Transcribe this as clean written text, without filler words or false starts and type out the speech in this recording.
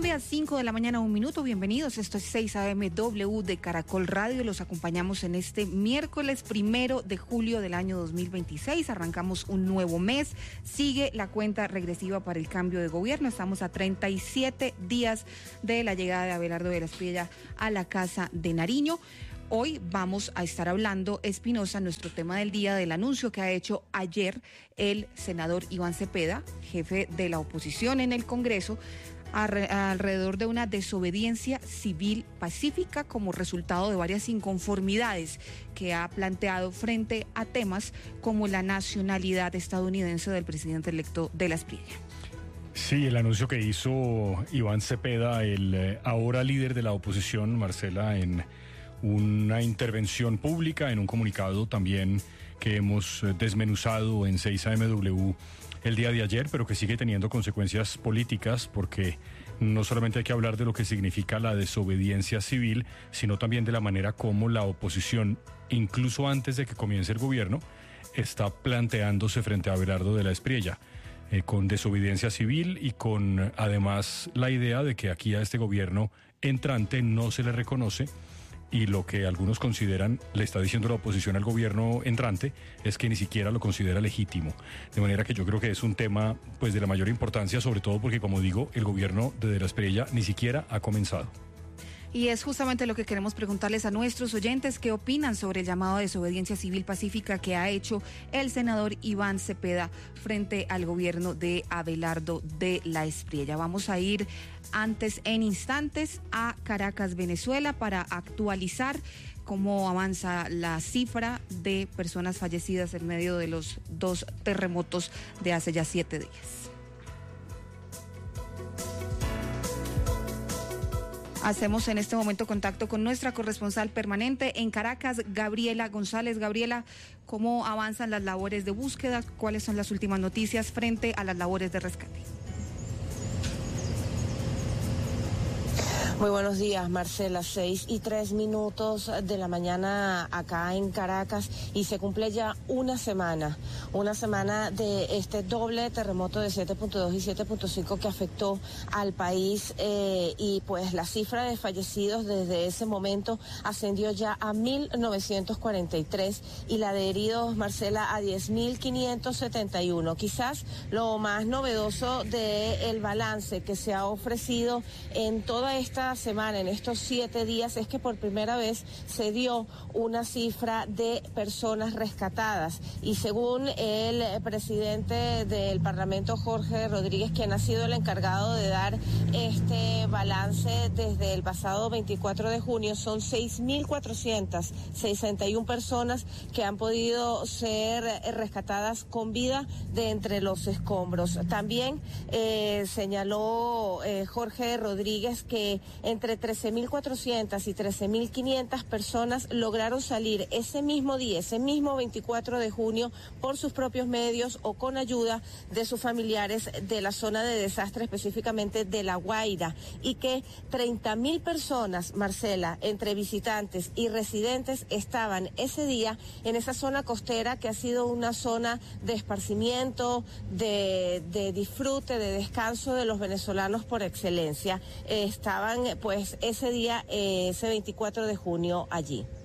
Colombia, 5 de la mañana, 1 minuto. Bienvenidos. Esto es 6 AM W de Caracol Radio. Los acompañamos en este miércoles 1 de julio del año 2026. Arrancamos un nuevo mes. Sigue la cuenta regresiva para el cambio de gobierno. Estamos a 37 días de la llegada de Abelardo de la Espriella a la Casa de Nariño. Hoy vamos a estar hablando, Espinosa, nuestro tema del día, del anuncio que ha hecho ayer el senador Iván Cepeda, jefe de la oposición en el Congreso, alrededor de una desobediencia civil pacífica como resultado de varias inconformidades que ha planteado frente a temas como la nacionalidad estadounidense del presidente electo de la Espriella. Sí, el anuncio que hizo Iván Cepeda, el ahora líder de la oposición, Marcela, en una intervención pública, en un comunicado también que hemos desmenuzado en 6AMW el día de ayer, pero que sigue teniendo consecuencias políticas, porque no solamente hay que hablar de lo que significa la desobediencia civil, sino también de la manera como la oposición, incluso antes de que comience el gobierno, está planteándose frente a Abelardo de la Espriella, con desobediencia civil y con además la idea de que aquí a este gobierno entrante no se le reconoce. Y lo que algunos consideran, le está diciendo la oposición al gobierno entrante, es que ni siquiera lo considera legítimo. De manera que yo creo que es un tema pues de la mayor importancia, sobre todo porque, como digo, el gobierno de la Espriella ni siquiera ha comenzado. Y es justamente lo que queremos preguntarles a nuestros oyentes, qué opinan sobre el llamado a desobediencia civil pacífica que ha hecho el senador Iván Cepeda frente al gobierno de Abelardo de la Espriella. Vamos a ir en instantes a Caracas, Venezuela, para actualizar cómo avanza la cifra de personas fallecidas en medio de los 2 terremotos de hace ya 7 días. Hacemos en este momento contacto con nuestra corresponsal permanente en Caracas, Gabriela González. Gabriela, ¿cómo avanzan las labores de búsqueda? ¿Cuáles son las últimas noticias frente a las labores de rescate? Muy buenos días, Marcela. 6:03 de la mañana acá en Caracas, y se cumple ya una semana de este doble terremoto de 7.2 y 7.5 que afectó al país, y pues la cifra de fallecidos desde ese momento ascendió ya a 1.943 y la de heridos, Marcela, a 10.571. Quizás lo más novedoso del balance que se ha ofrecido en toda esta semana, en estos 7 días, es que por primera vez se dio una cifra de personas rescatadas, y según el presidente del Parlamento, Jorge Rodríguez, quien ha sido el encargado de dar este balance desde el pasado 24 de junio, son 6.461 personas que han podido ser rescatadas con vida de entre los escombros. También señaló Jorge Rodríguez que entre 13.400 y 13.500 personas lograron salir ese mismo día, ese mismo 24 de junio, por sus propios medios o con ayuda de sus familiares de la zona de desastre, específicamente de La Guaira, y que 30.000 personas, Marcela, entre visitantes y residentes, estaban ese día en esa zona costera que ha sido una zona de esparcimiento, de disfrute, de descanso de los venezolanos por excelencia. Estaban pues ese día, ese 24 de junio allí.